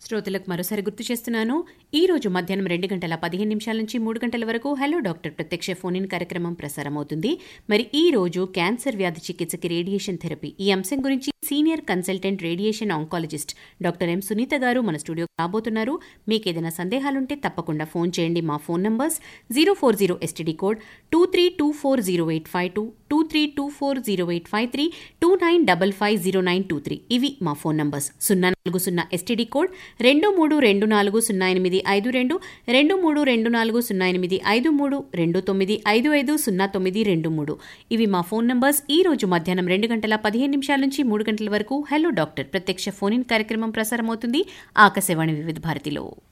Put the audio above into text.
శ్రోతలకు మరోసారి గుర్తు చేస్తున్నాను, ఈ రోజు మధ్యాహ్నం 2:15 నుంచి 3 వరకు హలో డాక్టర్ ప్రత్యక్ష ఫోన్ ఇన్ కార్యక్రమం ప్రసారమవుతుంది. మరి ఈ రోజు క్యాన్సర్ వ్యాధి చికిత్సకి రేడియేషన్ థెరపీ ఈ అంశం గురించి senior consultant radiation oncologist doctor M Sunitha గారు మన స్టూడియోకి రాబోతున్నారు. మీకు ఏదైనా సందేహాలుంటే తప్పకుండా ఫోన్ చేయండి. మా ఫోన్ నంబర్స్ 040 STD కోడ్ 23240852, 23240853, 29550923. ఇవి మా ఫోన్ నంబర్స్. 040 STD code 23240852, 23240853, 29550923. ఇవి మా ఫోన్ నంబర్స్. ఈ రోజు మధ్యాహ్నం 2:15 నుంచి 3 వరకు హలో డాక్టర్ ప్రత్యక్ష ఫోన్ ఇన్ కార్యక్రమం ప్రసారమవుతుంది ఆకాశవాణి వివిధ భారతిలో.